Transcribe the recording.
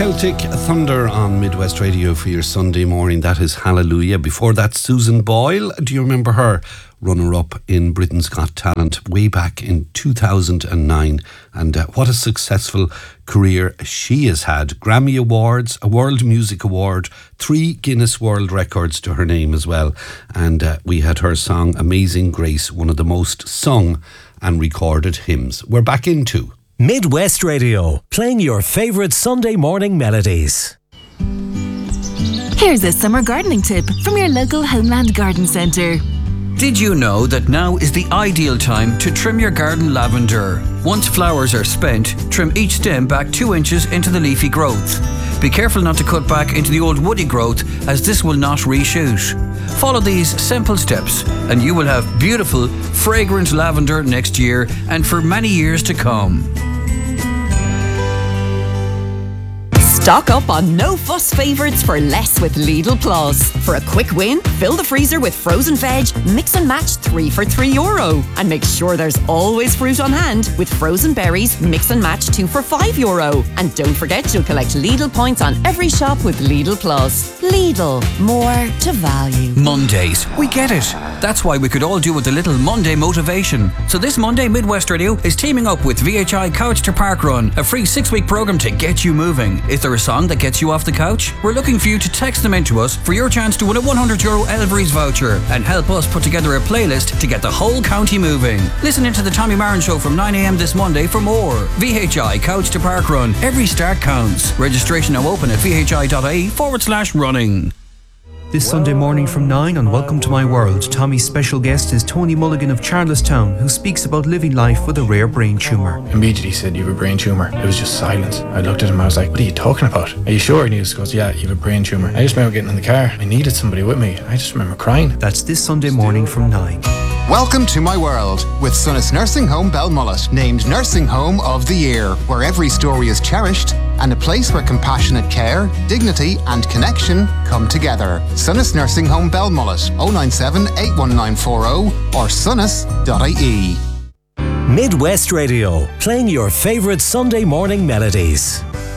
Celtic Thunder on Midwest Radio for your Sunday morning. That is Hallelujah. Before that, Susan Boyle. Do you remember her? Runner-up in Britain's Got Talent way back in 2009. And what a successful career she has had. Grammy Awards, a World Music Award, 3 Guinness World Records to her name as well. And we had her song Amazing Grace, one of the most sung and recorded hymns. We're back into Midwest Radio, playing your favourite Sunday morning melodies. Here's a summer gardening tip from your local Homeland Garden Centre. Did you know that now is the ideal time to trim your garden lavender? Once flowers are spent, trim each stem back 2 inches into the leafy growth. Be careful not to cut back into the old woody growth, as this will not reshoot. Follow these simple steps and you will have beautiful, fragrant lavender next year and for many years to come. Stock up on no-fuss favourites for less with Lidl Plus. For a quick win, fill the freezer with frozen veg, mix and match 3 for €3. And make sure there's always fruit on hand with frozen berries, mix and match 2 for €5. And don't forget you'll collect Lidl points on every shop with Lidl Plus. Lidl, more to value. Mondays, we get it. That's why we could all do with a little Monday motivation. So this Monday, Midwest Radio is teaming up with VHI Couch to Park Run, a free 6-week programme to get you moving. Is there a song that gets you off the couch? We're looking for you to text them into us for your chance to win a €100 Elvery's voucher and help us put together a playlist to get the whole county moving. Listen into the Tommy Marin Show from 9 a.m. this Monday for more. VHI Couch to Park Run. Every start counts. Registration now open at vhi.ie/running. This Sunday morning from 9 on Welcome to My World, Tommy's special guest is Tony Mulligan of Charlestown, who speaks about living life with a rare brain tumour. Immediately he said, "You have a brain tumour." It was just silence. I looked at him, I was like, "What are you talking about? Are you sure?" And he just goes, "Yeah, you have a brain tumour." I just remember getting in the car. I needed somebody with me. I just remember crying. That's this Sunday morning from 9. Welcome to My World with Sunnis Nursing Home Belmullet, named Nursing Home of the Year, where every story is cherished and a place where compassionate care, dignity and connection come together. Sunnis Nursing Home Belmullet, 097 81940 or sunnis.ie. Midwest Radio, playing your favourite Sunday morning melodies.